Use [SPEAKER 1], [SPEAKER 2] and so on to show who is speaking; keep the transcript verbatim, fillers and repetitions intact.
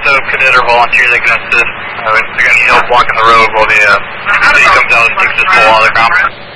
[SPEAKER 1] so cadet or volunteer that can assist. Uh, if they're going to need help blocking the road while the uh, city comes out and takes this pole out of the ground.